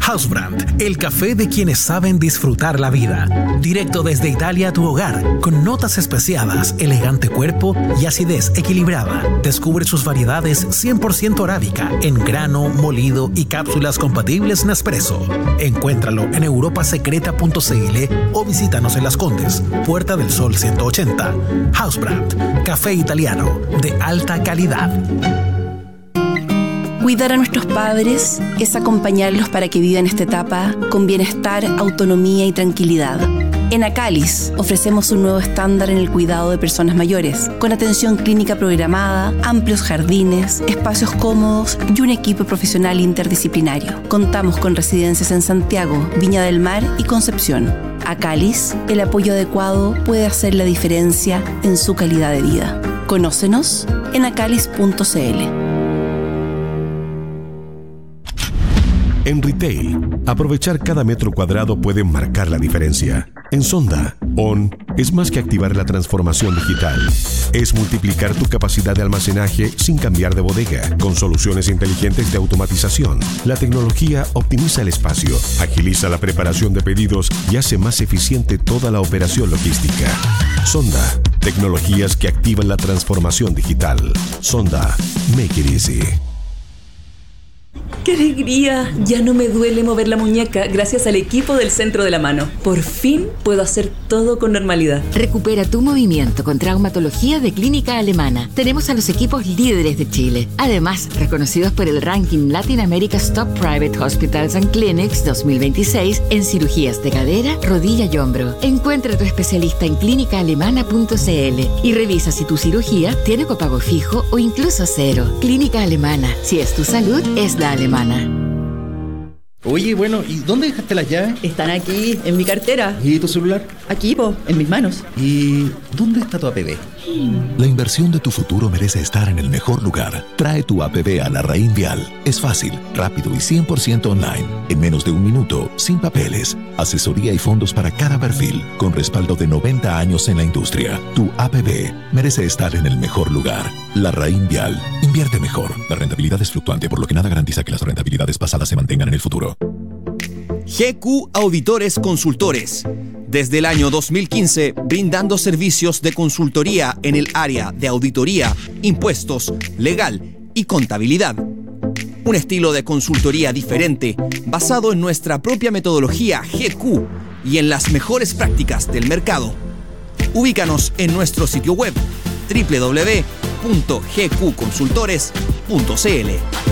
Housebrand, el café de quienes saben disfrutar la vida. Directo desde Italia a tu hogar, con notas especiadas, elegante cuerpo y acidez equilibrada. Descubre sus variedades 100% arábica, en grano, molido y cápsulas compatibles Nespresso. Encuéntralo en europasecreta.cl o visítanos en Las Condes, Puerta del Sol 180. Housebrand, café italiano de alta calidad. Cuidar a nuestros padres es acompañarlos para que vivan esta etapa con bienestar, autonomía y tranquilidad. En Acalis ofrecemos un nuevo estándar en el cuidado de personas mayores, con atención clínica programada, amplios jardines, espacios cómodos y un equipo profesional interdisciplinario. Contamos con residencias en Santiago, Viña del Mar y Concepción. Acalis, el apoyo adecuado puede hacer la diferencia en su calidad de vida. Conócenos en acalis.cl. En retail, aprovechar cada metro cuadrado puede marcar la diferencia. En Sonda, ON es más que activar la transformación digital. Es multiplicar tu capacidad de almacenaje sin cambiar de bodega. Con soluciones inteligentes de automatización, la tecnología optimiza el espacio, agiliza la preparación de pedidos y hace más eficiente toda la operación logística. Sonda, tecnologías que activan la transformación digital. Sonda, make it easy. ¡Qué alegría! Ya no me duele mover la muñeca gracias al equipo del Centro de la Mano. Por fin puedo hacer todo con normalidad. Recupera tu movimiento con traumatología de Clínica Alemana. Tenemos a los equipos líderes de Chile. Además, reconocidos por el ranking Latin America's Top Private Hospitals and Clinics 2026 en cirugías de cadera, rodilla y hombro. Encuentra a tu especialista en clínicaalemana.cl y revisa si tu cirugía tiene copago fijo o incluso cero. Clínica Alemana. Si es tu salud, es la alemana. Oye, bueno, ¿y dónde dejaste las llaves? Están aquí, en mi cartera. ¿Y tu celular? Aquí, en mis manos. ¿Y dónde está tu APB? La inversión de tu futuro merece estar en el mejor lugar. Trae tu APB a Larraín Vial. Es fácil, rápido y 100% online. En menos de un minuto, sin papeles. Asesoría y fondos para cada perfil, con respaldo de 90 años en la industria. Tu APB merece estar en el mejor lugar. Larraín Vial. Invierte mejor. La rentabilidad es fluctuante, por lo que nada garantiza que las rentabilidades pasadas se mantengan en el futuro. GQ Auditores Consultores. Desde el año 2015, brindando servicios de consultoría en el área de auditoría, impuestos, legal y contabilidad. Un estilo de consultoría diferente, basado en nuestra propia metodología GQ y en las mejores prácticas del mercado. Ubícanos en nuestro sitio web www.gqconsultores.cl.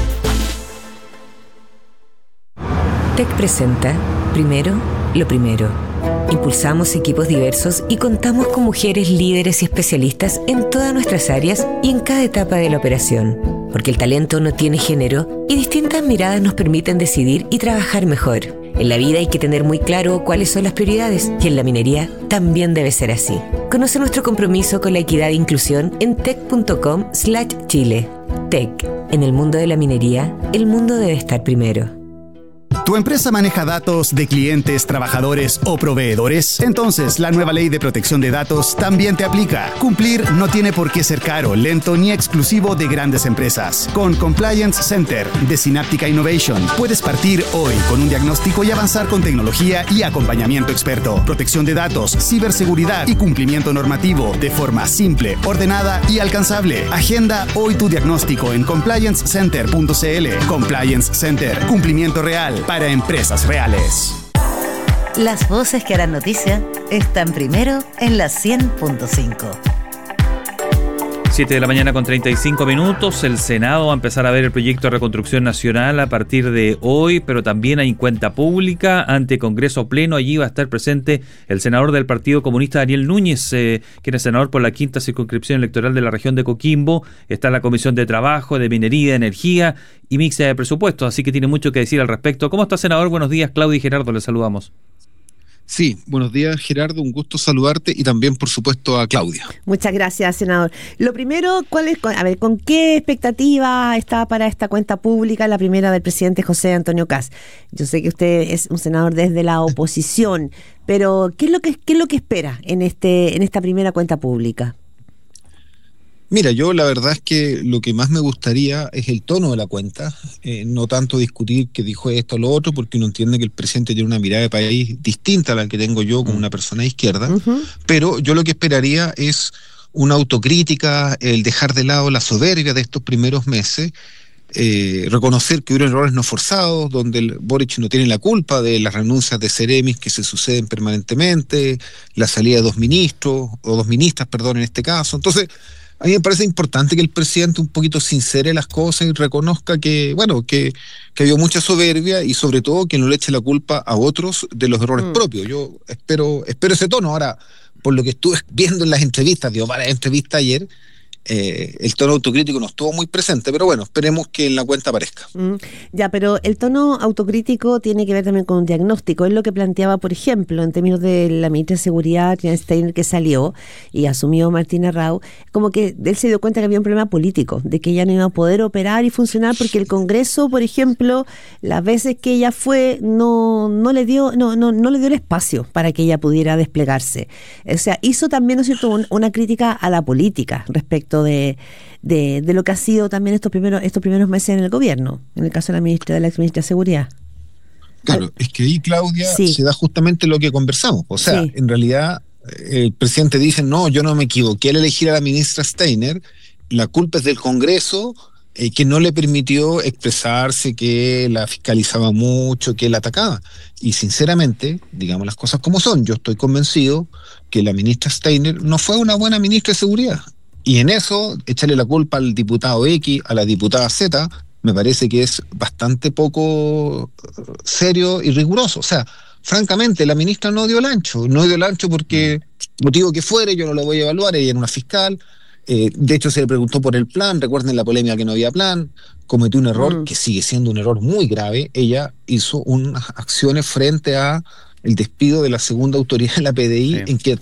TEC presenta Primero, lo primero. Impulsamos equipos diversos y contamos con mujeres líderes y especialistas en todas nuestras áreas y en cada etapa de la operación. Porque el talento no tiene género y distintas miradas nos permiten decidir y trabajar mejor. En la vida hay que tener muy claro cuáles son las prioridades y en la minería también debe ser así. Conoce nuestro compromiso con la equidad e inclusión en tec.com/Chile. TEC. En el mundo de la minería, el mundo debe estar primero. ¿Tu empresa maneja datos de clientes, trabajadores o proveedores? Entonces, la nueva ley de protección de datos también te aplica. Cumplir no tiene por qué ser caro, lento ni exclusivo de grandes empresas. Con Compliance Center de Synaptica Innovation, puedes partir hoy con un diagnóstico y avanzar con tecnología y acompañamiento experto. Protección de datos, ciberseguridad y cumplimiento normativo de forma simple, ordenada y alcanzable. Agenda hoy tu diagnóstico en compliancecenter.cl. Compliance Center, cumplimiento real para empresas reales. Las voces que harán noticia están primero en la 100.5. 7 de la mañana con 35 minutos. El Senado va a empezar a ver el proyecto de reconstrucción nacional a partir de hoy, pero también hay cuenta pública ante Congreso Pleno. Allí va a estar presente el senador del Partido Comunista, Daniel Núñez, quien es senador por la 5ª circunscripción electoral de la región de Coquimbo. Está en la Comisión de Trabajo, de Minería, Energía y Mixta de Presupuestos, así que tiene mucho que decir al respecto. ¿Cómo está, senador? Buenos días. Claudia y Gerardo, les saludamos. Sí, buenos días, Gerardo, un gusto saludarte y también, por supuesto, a Claudia. Muchas gracias, senador. Lo primero, ¿con qué expectativa está para esta cuenta pública la primera del presidente José Antonio Kast? Yo sé que usted es un senador desde la oposición, pero ¿qué es lo que espera en esta primera cuenta pública? Mira, yo la verdad es que lo que más me gustaría es el tono de la cuenta, no tanto discutir que dijo esto o lo otro, porque uno entiende que el presidente tiene una mirada de país distinta a la que tengo yo como una persona de izquierda, pero yo lo que esperaría es una autocrítica, el dejar de lado la soberbia de estos primeros meses, reconocer que hubo errores no forzados, donde el Boric no tiene la culpa de las renuncias de Ceremis que se suceden permanentemente, la salida de 2 ministros, o 2 ministras, perdón, en este caso. Entonces, a mí me parece importante que el presidente un poquito sincere las cosas y reconozca que, bueno, que había mucha soberbia y sobre todo que no le eche la culpa a otros de los errores propios. Yo espero ese tono. Ahora, por lo que estuve viendo en las entrevistas, dio varias entrevistas ayer, el tono autocrítico no estuvo muy presente, pero bueno, esperemos que en la cuenta aparezca. Ya, pero el tono autocrítico tiene que ver también con un diagnóstico. Es lo que planteaba, por ejemplo, en términos de la ministra de Seguridad, Triana Steiner, que salió y asumió Martín Arrau, como que él se dio cuenta que había un problema político, de que ella no iba a poder operar y funcionar porque el Congreso, por ejemplo, las veces que ella fue, no le dio el espacio para que ella pudiera desplegarse. O sea, hizo también, ¿no es cierto?, una crítica a la política respecto de lo que ha sido también estos primeros meses en el gobierno, en el caso de la ex ministra de Seguridad. Claro, es que ahí, Claudia, se da justamente lo que conversamos. O sea, en realidad el presidente dice, no, yo no me equivoqué al elegir a la ministra Steiner, la culpa es del Congreso, que no le permitió expresarse, que la fiscalizaba mucho, que la atacaba. Y sinceramente, digamos las cosas como son, yo estoy convencido que la ministra Steiner no fue una buena ministra de Seguridad. Y en eso, echarle la culpa al diputado X, a la diputada Z, me parece que es bastante poco serio y riguroso. O sea, francamente, la ministra no dio el ancho porque, motivo que fuere, yo no lo voy a evaluar, ella era una fiscal. De hecho, se le preguntó por el plan, recuerden la polémica que no había plan, cometió un error que sigue siendo un error muy grave. Ella hizo unas acciones frente a el despido de la segunda autoridad de la PDI, en que